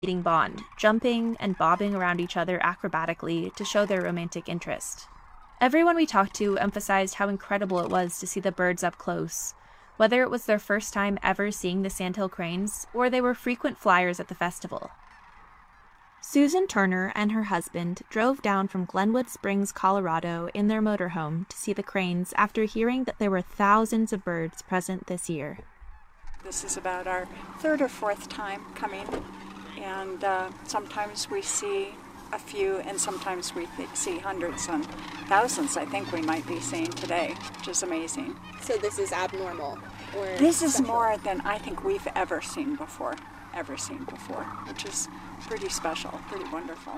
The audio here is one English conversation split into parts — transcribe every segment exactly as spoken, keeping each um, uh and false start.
bond, jumping and bobbing around each other acrobatically to show their romantic interest. Everyone we talked to emphasized how incredible it was to see the birds up close, whether it was their first time ever seeing the sandhill cranes or they were frequent flyers at the festival. Susan Turner and her husband drove down from Glenwood Springs, Colorado in their motorhome to see the cranes after hearing that there were thousands of birds present this year. This is about our third or fourth time coming, and uh, sometimes we see a few, and sometimes we th- see hundreds and thousands, I think we might be seeing today, which is amazing. So this is abnormal? Or this is special? more than I think we've ever seen before, ever seen before, which is pretty special, pretty wonderful.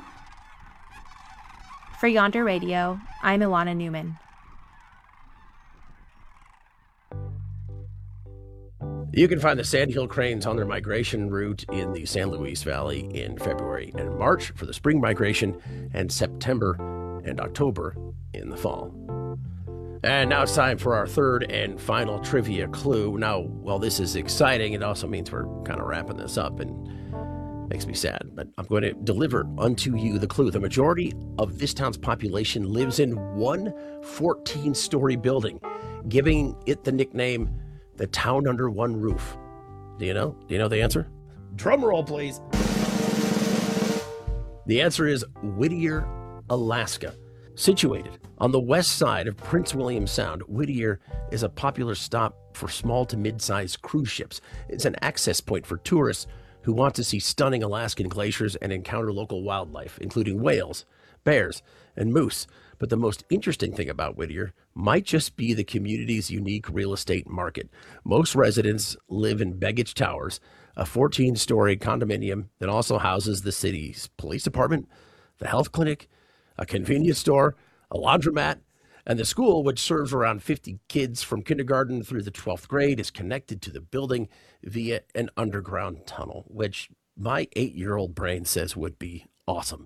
For Yonder Radio, I'm Ilana Newman. You can find the sandhill cranes on their migration route in the San Luis Valley in February and March for the spring migration, and September and October in the fall. And now it's time for our third and final trivia clue. Now, while this is exciting, it also means we're kind of wrapping this up and makes me sad. But I'm going to deliver unto you the clue. The majority of this town's population lives in one fourteen-story building, giving it the nickname the town under one roof. Do you know? Do you know the answer? Drum roll, please. The answer is Whittier, Alaska. Situated on the west side of Prince William Sound, Whittier is a popular stop for small to mid-sized cruise ships. It's an access point for tourists who want to see stunning Alaskan glaciers and encounter local wildlife, including whales, bears, and moose. But the most interesting thing about Whittier might just be the community's unique real estate market. Most residents live in Begich Towers, a fourteen-story condominium that also houses the city's police department, the health clinic, a convenience store, a laundromat, and the school, which serves around fifty kids from kindergarten through the twelfth grade, is connected to the building via an underground tunnel, which my eight-year-old brain says would be awesome.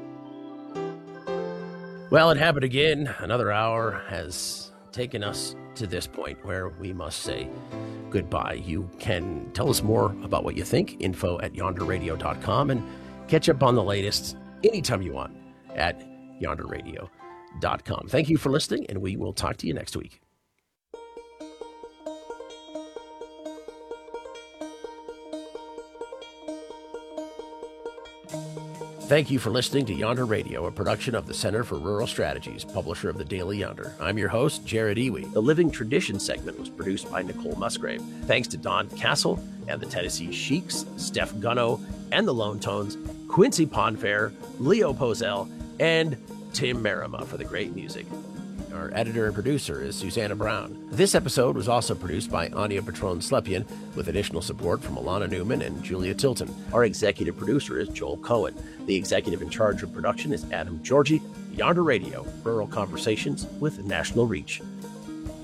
Well, it happened again. Another hour has taken us to this point where we must say goodbye. You can tell us more about what you think, info at yonder radio dot com, and catch up on the latest anytime you want at yonder radio dot com. Thank you for listening, and we will talk to you next week. Thank you for listening to Yonder Radio, a production of the Center for Rural Strategies, publisher of the Daily Yonder. I'm your host, Jared Iwi. The Living Tradition segment was produced by Nicole Musgrave. Thanks to Don Castle and the Tennessee Sheiks, Steph Gunno and the Lone Tones, Quincy Ponfair, Leo Pozell, and Tim Merima for the great music. Our editor and producer is Susanna Brown. This episode was also produced by Anya Patron-Slepian with additional support from Ilana Newman and Julia Tilton. Our executive producer is Joel Cohen. The executive in charge of production is Adam Georgie. Yonder Radio, rural conversations with national reach.